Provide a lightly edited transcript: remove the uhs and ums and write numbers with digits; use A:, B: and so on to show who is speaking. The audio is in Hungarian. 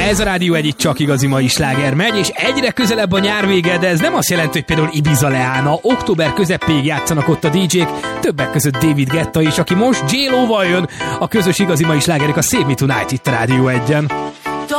A: Ez a Rádió egy, itt csak igazi mai sláger megy, és egyre közelebb a nyár vége, de ez nem azt jelenti, hogy például Ibiza leállna. Október közepéig játszanak ott a DJ-k, többek között David Guetta is, aki most J-Lo-val jön. A közös igazi mai slágerek a Save Me Tonight itt a Rádió 1-en.